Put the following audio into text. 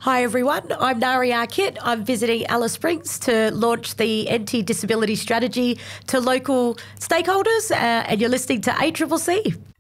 Hi everyone, I'm Nari Arkit. I'm visiting Alice Springs to launch the NT Disability Strategy to local stakeholders and you're listening to ACCC.